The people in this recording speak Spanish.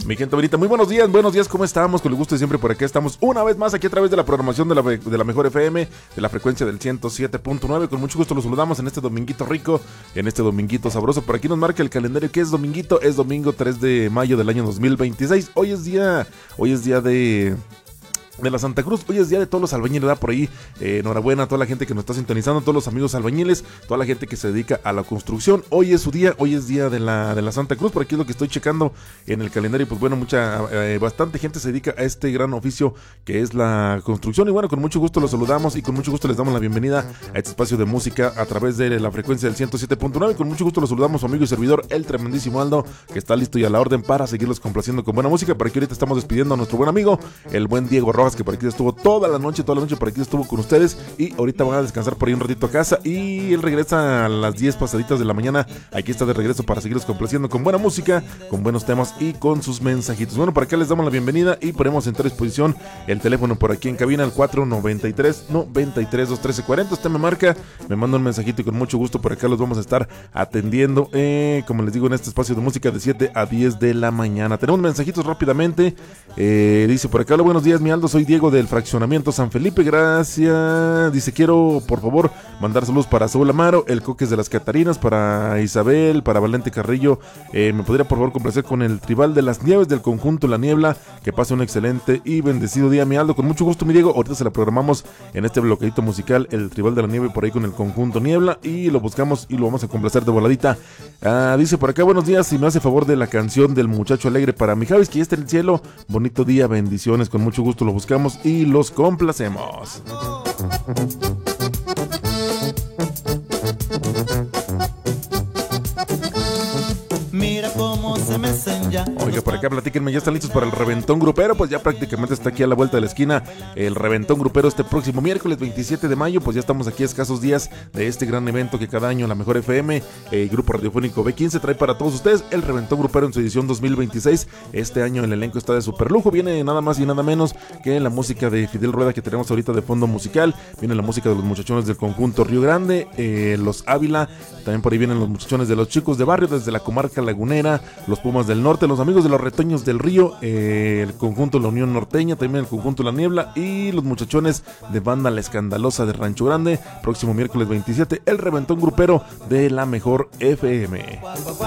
Mi gente bonita, muy buenos días, ¿cómo estamos? Con el gusto de siempre por acá estamos una vez más aquí a través de la programación de la Mejor FM, de la frecuencia del 107.9. Con mucho gusto los saludamos en este dominguito rico, en este dominguito sabroso. Por aquí nos marca el calendario que es dominguito, es domingo 3 de mayo del año 2026. Hoy es día de la Santa Cruz, hoy es día de todos los albañiles, ¿verdad? Por ahí, enhorabuena a toda la gente que nos está sintonizando, todos los amigos albañiles, toda la gente que se dedica a la construcción. Hoy es su día, hoy es día de la Santa Cruz. Por aquí es lo que estoy checando en el calendario. Pues bueno, bastante gente se dedica a este gran oficio que es la construcción. Y bueno, con mucho gusto los saludamos y con mucho gusto les damos la bienvenida a este espacio de música a través de la frecuencia del 107.9. Con mucho gusto los saludamos su amigo y servidor, el tremendísimo Aldo, que está listo y a la orden para seguirlos complaciendo con buena música. Por aquí ahorita estamos despidiendo a nuestro buen amigo, el buen Diego Rojas, que por aquí estuvo toda la noche por aquí estuvo con ustedes, y ahorita van a descansar por ahí un ratito a casa, y él regresa a las 10 pasaditas de la mañana. Aquí está de regreso para seguirlos complaciendo con buena música, con buenos temas y con sus mensajitos. Bueno, por acá les damos la bienvenida y ponemos en disposición el teléfono por aquí en cabina, el 493-93-213-40. Usted me marca, me manda un mensajito y con mucho gusto por acá los vamos a estar atendiendo, como les digo, en este espacio de música de 7 a 10 de la mañana. Tenemos mensajitos rápidamente. Dice por acá: hola, buenos días mi Aldo, soy Diego del Fraccionamiento San Felipe, gracias. Dice: quiero por favor mandar saludos para Saúl Amaro, el Coques de las Catarinas, para Isabel, para Valente Carrillo. ¿Me podría por favor complacer con el Tribal de las Nieves del conjunto La Niebla? Que pase un excelente y bendecido día mi Aldo. Con mucho gusto mi Diego, ahorita se la programamos en este bloqueadito musical, el Tribal de la Nieve por ahí con el conjunto Niebla, y lo buscamos y lo vamos a complacer de voladita. Dice por acá: buenos días, si me hace favor de la canción del Muchacho Alegre para mi Javis, que ya está en el cielo. Bonito día, bendiciones. Con mucho gusto lo buscamos y los complacemos. Mira cómo se mecen ya. Oiga, por acá platíquenme, ¿ya están listos para el Reventón Grupero? Pues ya prácticamente está aquí a la vuelta de la esquina el Reventón Grupero este próximo miércoles 27 de mayo. Pues ya estamos aquí a escasos días de este gran evento que cada año la Mejor FM, Grupo Radiofónico B15, trae para todos ustedes, el Reventón Grupero en su edición 2026. Este año el elenco está de super lujo, viene nada más y nada menos que la música de Fidel Rueda que tenemos ahorita de fondo musical, viene la música de los muchachones del conjunto Río Grande, los Ávila, también por ahí vienen los muchachones de los Chicos de Barrio desde la comarca lagunera, los Pumas del Norte, los amigos de los Retoños del Río, el conjunto La Unión Norteña, también el conjunto La Niebla y los muchachones de banda La Escandalosa de Rancho Grande. Próximo miércoles 27, el Reventón Grupero de la Mejor FM.